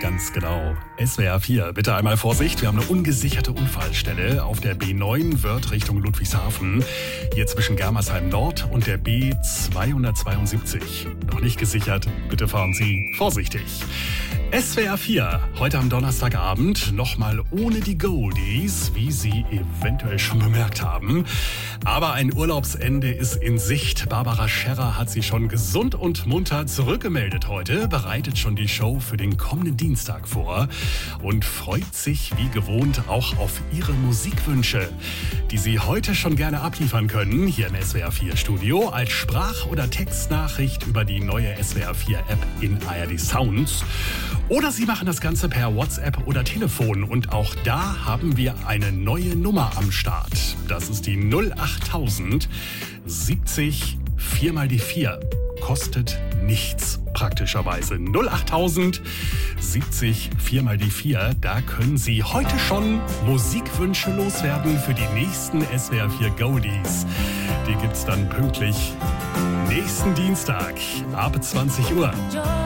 Ganz genau. SWR 4, bitte einmal Vorsicht. Wir haben eine ungesicherte Unfallstelle auf der B9 Wörth Richtung Ludwigshafen. Hier zwischen Germersheim Nord und der B272. Noch nicht gesichert, bitte fahren Sie vorsichtig. SWR 4, heute am Donnerstagabend, nochmal ohne die Goldies, wie Sie eventuell schon bemerkt haben. Aber ein Urlaubsende ist in Sicht. Barbara Scherrer hat sich schon gesund und munter zurückgemeldet heute, bereitet schon die Show für den kommenden Dienstag vor und freut sich wie gewohnt auch auf Ihre Musikwünsche, die Sie heute schon gerne abliefern können, hier im SWR 4 Studio, als Sprach- oder Textnachricht über die neue SWR 4 App in ARD Sounds. Oder Sie machen das Ganze per WhatsApp oder Telefon und auch da haben wir eine neue Nummer am Start. Das ist die 08000 70 4 mal die 4. Kostet nichts, praktischerweise. 08000 70 4 mal die 4. Da können Sie heute schon Musikwünsche loswerden für die nächsten SWR 4 Goldies. Die gibt's dann pünktlich nächsten Dienstag ab 20 Uhr.